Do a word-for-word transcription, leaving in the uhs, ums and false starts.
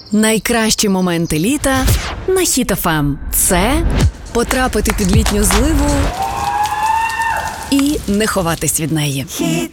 Найкращі моменти літа на Хіт еф ем. Це потрапити під літню зливу і не ховатись від неї. Хіт